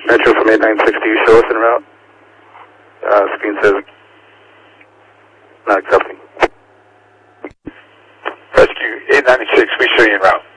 Metro from 896, do you show us en route? Screen says not accepting. Rescue 896, we show you en route.